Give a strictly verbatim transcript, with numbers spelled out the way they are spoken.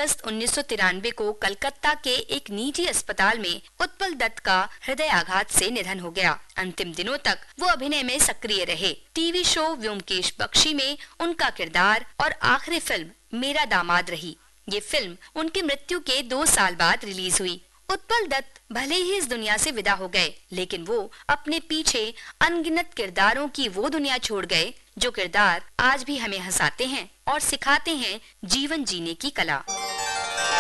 अगस्त उन्नीस सौ तिरानवे को कलकत्ता के एक निजी अस्पताल में उत्पल दत्त का हृदयाघात से निधन हो गया। अंतिम दिनों तक वो अभिनय में सक्रिय रहे। टीवी शो व्योमकेश बख्शी में उनका किरदार और आखिरी फिल्म मेरा दामाद रही। ये फिल्म उनकी मृत्यु के दो साल बाद रिलीज हुई। उत्पल दत्त भले ही इस दुनिया से विदा हो गए, लेकिन वो अपने पीछे अनगिनत किरदारों की वो दुनिया छोड़ गए जो किरदार आज भी हमें हंसाते हैं और सिखाते हैं जीवन जीने की कला।